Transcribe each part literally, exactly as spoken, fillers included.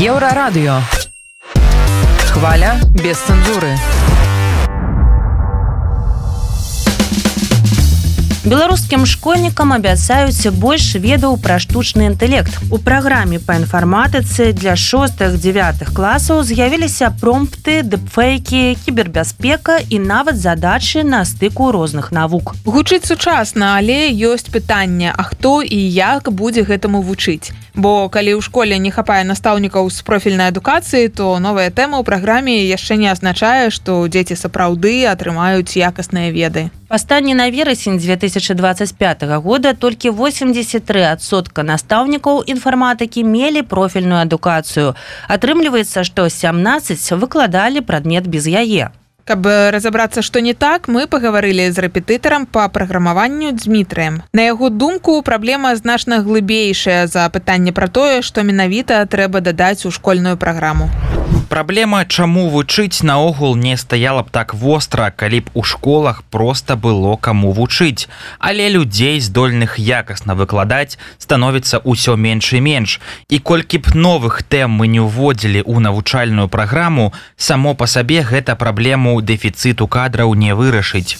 Еўрарадыё. Хваля без цэнзуры. Беларускім школьнікам абяцаюць больш ведаў пра штучны інтэлект. У праграме па інфарматыцы для шостых-дзявятых класаў з'явіліся промпты, дэпфейкі, кібербяспека і нават задачы на стыку розных навук. Гучыць сучасна, але ёсць пытанне, а хто і як будзе гэтаму вучыць? Бо калі ў школе не хапае настаўнікаў з профільнай адукацыі, то новая тэма ў праграме яшчэ не азначае, што дзеці сапраўды атрымаюць якасныя веды. Па стане на верасень дзве тысячы дваццаць пятага года толькі восемьдесят три адсотка настаўнікаў інфарматыкі мелі профільную адукацыю. Атрымліваецца, што сямнаццаць выкладалі прадмет без яе. Каб разабрацца, што не так, мы пагаварылі з рэпетытарам па праграмаванню Дзмітрыем. На яго думку, праблема значна глыбейшая за пытанне пра тое, што менавіта трэба дадаць у школьную праграму. Праблема, чаму вучыць, наогул не стаяла б так востра, калі б у школах проста было каму вучыць. Але людзей, здольных якасна выкладаць, становіцца ўсё менш і менш. І колькі б новых тэм мы не ўводзілі ў навучальную праграму, само па сабе гэта праблему дэфіцыту кадраў не вырашыць.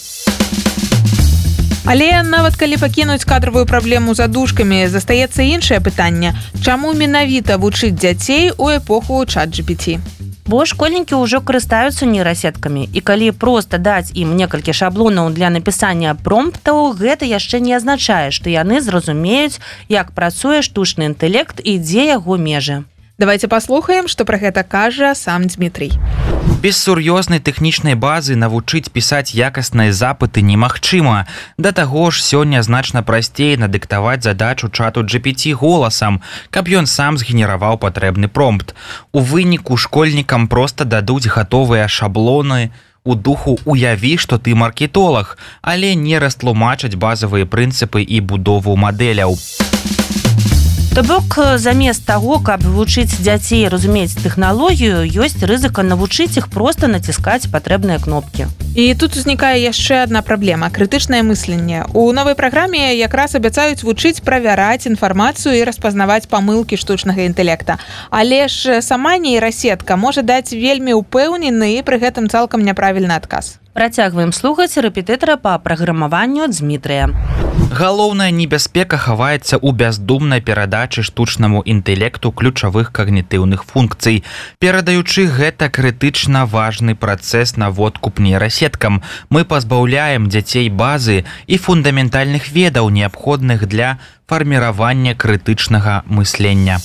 Але нават калі пакінуць кадравую праблему за дужкамі, застаецца іншае пытанне. Чаму менавіта вучыць дзяцей у эпоху чат джи пі ті? Бо школьнікі ўжо карыстаюцца нейрасеткамі, і калі проста даць ім некалькі шаблонаў для напісання промптаў, гэта яшчэ не азначае, што яны зразумеюць, як працуе штучны інтэлект і дзе яго межы. Давайте паслухаем, што пра гэта кажа сам Дзмітрый. Без сур'ёзнай тэхнічнай базы навучыць пісаць якасныя запыты немагчыма. Да таго ж сёння значна прасцей надыктаваць задачу чату джи пі ті голасам, каб ён сам згенераваў патрэбны промпт. У выніку школьнікам проста дадуць гатовыя шаблоны у духу «уяві, што ты маркетолог», але не растлумачаць базавыя прынцыпы і будову мадэляў. То бок, замест таго, каб вучыць дзяцей разумець тэхналогію, ёсць рызыка навучыць іх проста націскаць патрэбныя кнопкі. І тут узнікае яшчэ адна праблема – крытычнае мысленне. У новай праграме якраз абяцаюць вучыць правяраць інфармацыю і распазнаваць памылкі штучнага інтэлекта. Але ж сама нейрасетка можа даць вельмі ўпэўнены і пры гэтым цалкам няправільны адказ. Працягваем слухаць рэпетытара па праграмаванню Дзмітрыя. Галоўная небяспека хаваецца ў бяздумнай перадачы штучнаму інтэлекту ключавых кагнітыўных функцый. Перадаючы гэта крытычна важны працэс наводку нейрасеткам, мы пазбаўляем дзяцей базы і фундаментальных ведаў, неабходных для фарміравання крытычнага мыслення.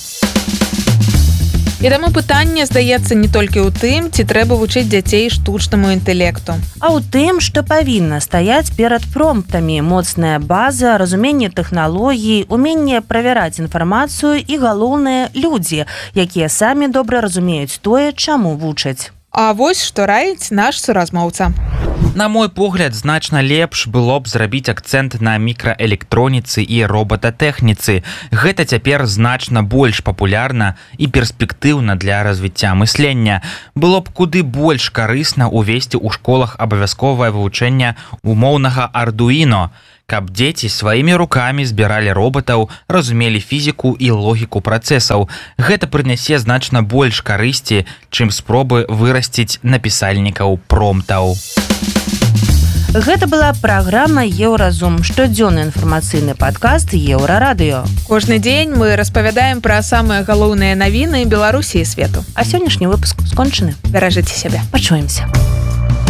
І таму пытанне, здаецца, не толькі ў тым, ці трэба вучыць дзяцей штучнаму інтэлекту. А ў тым, што павінна стаяць перад промптамі: моцная база, разуменне тэхналогій, уменне правяраць інфармацыю і, галоўнае, людзі, якія самі добра разумеюць тое, чаму вучаць. А вось што раіць наш суразмоўца. На мой погляд, значна лепш было б зрабіць акцэнт на мікраэлектроніцы і робататэхніцы. Гэта цяпер значна больш папулярна і перспектыўна для развіцця мыслення. Было б куды больш карысна увесці ў школах абавязковае вывучэнне умоўнага ардуіно, каб дзеці сваімі рукамі збіралі робатаў, разумелі фізіку і логіку працэсаў. Гэта прынясе значна больш карысці, чым спробы вырасціць напісальнікаў промптаў. Гэта была праграма «Еўразум», штодзённы інфармацыйны падкаст Еўрарадыё. Кожны дзень мы распавядаем пра самыя галоўныя навіны Беларусі і свету. А сённяшні выпуск скончаны. Беражыце сябе. Пачуемся.